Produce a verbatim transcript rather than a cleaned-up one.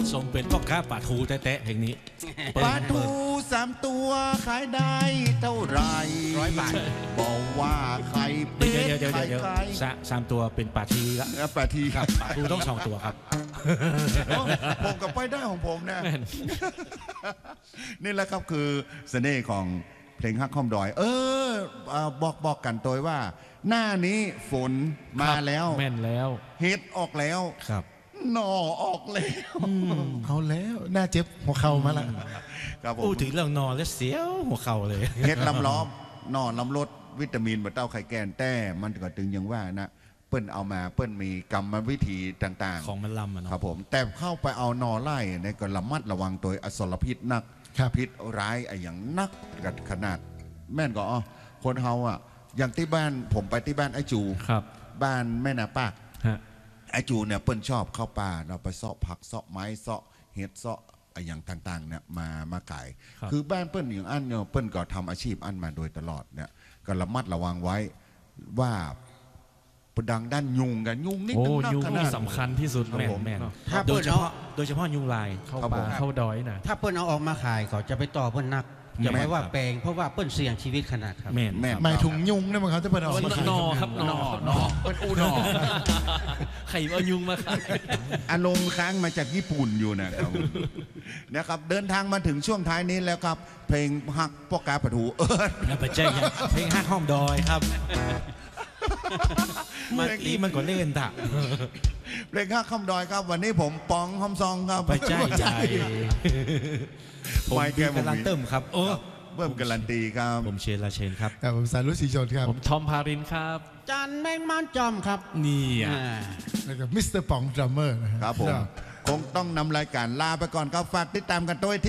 สมเป็นพ่อค้าปลาทูแตะๆเพลงนี้ปลาทูสามตัวขายได้เท่าไหร่ร้อยบาทบอกว่าใครเป็ดเดี๋ยวเดี๋ยวเดี๋ยวเดี๋ยวสามตัวเป็นปลาทีละปลาทีครับปลาทูต้องสองตัวครับผมกับไปได้ของผมนะนี่แหละครับคือเสน่ห์ของเพลงฮักข้อมดอยเออบอกบอกกันตัวว่าหน้านี้ฝนมาแล้วแม่นแล้วเฮ็ดออกแล้วครับหน่อออกแล้วเอาแล้วหน้าเจ็บหัวเข่ามาละครับผมพูดถึงเรื่องนอนแล้วเสียวหัวเข่าเลยเฮ็ดลำล้อมนอนลำลดวิตามินบะเต้าไข่แกนแต่มันก็ถึงยังว่านะเปิ้นเอามาเปิ้นมีกรรมวิธีต่างๆของมันลำอะเนาะครับผมแต่เข้าไปเอานอไล่ในก็ระมัดระวังตัวอสรพิษนักพิษร้ายไอ้อย่างนักกันขนาดแม่นก็อ๋อคนเฮาอ่ะอย่างที่บ้านผมไปที่บ้านไอ้จูครับบ้านแม่นาปากไอ้จูเนี่ยเปิ้นชอบเข้าป่าเราไปเสาะผักเสาะไม้เสาะเห็ดเสาะไอ้อย่างต่างๆเนี่ยมามาขายคือบ้านเปิ้นอย่างอันเนี่ยเปิ้นก็ทำอาชีพอันมาโดยตลอดเนี่ยก็ระมัดระวังไว้ว่าประดังด้านยุงกันยุงนี่เป็นยุงนี่สำคัญที่สุดแม่แม่โดยเฉพาะโดยเฉพาะยุงลายเข้าป่าเข้าดอยนะถ้าเปิ้นเอาออกมาขายก็จะไปต่อเปิ้นนักอย่าไปว่าแปลงเพราะว่าเปิ้นเสี่ยงชีวิตขนาดครับแม่แม่หมายถุงยุงนะมั้งเขาจะเปิ้นเอามาขายนอครับนอนอเป็นอูนอไข่เอายุงมาขายอารมณ์ค้างมาจากญี่ปุ่นอยู่นะครับนะครับเดินทางมาถึงช่วงท้ายนี้แล้วครับเพลงฮักพ่อกาปะทูเออแล้วไปแจ้งเพลงฮักห้อมดอยครับมาตีมันก็เล่นถ่ะเพลงฮักห้อมดอยครับวันนี้ผมปองห้อมซองครับไปแจ้งใจผมแกกำลังเติมครับโอ้เบิ่มการันตีครับผมเชนลาเชนครับแต่ผมสารุสีชนครับผมทอมพารินครับจันแมงมันจอมครับนี่อ่ะแล้วก็มิสเตอร์ป๋องดรัมเมอร์ครับผมคงต้องนำรายการลาไปก่อนครับฝากติดตามกันด้วย